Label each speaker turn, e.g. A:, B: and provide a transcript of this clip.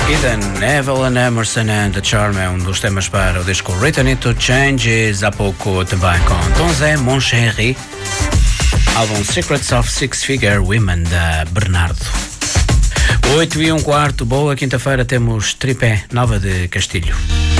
A: Eden, Evelyn Emerson and the Charm é um dos temas para o disco Written Into Changes, há pouco também com Tom Zé, Mon Chéri, álbum Secrets of Six Figure Women da Bernardo. 8:15, boa quinta-feira, temos Tripé, Nova de Castilho.